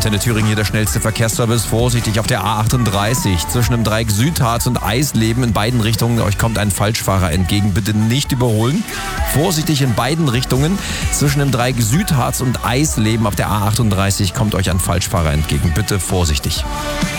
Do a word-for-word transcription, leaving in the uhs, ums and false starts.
Antenne Thüringen hier der schnellste Verkehrsservice. Vorsichtig auf der A achtunddreißig zwischen dem Dreieck Südharz und Eisleben in beiden Richtungen. Euch kommt ein Falschfahrer entgegen. Bitte nicht überholen. Vorsichtig in beiden Richtungen zwischen dem Dreieck Südharz und Eisleben auf der A achtunddreißig kommt euch ein Falschfahrer entgegen. Bitte vorsichtig.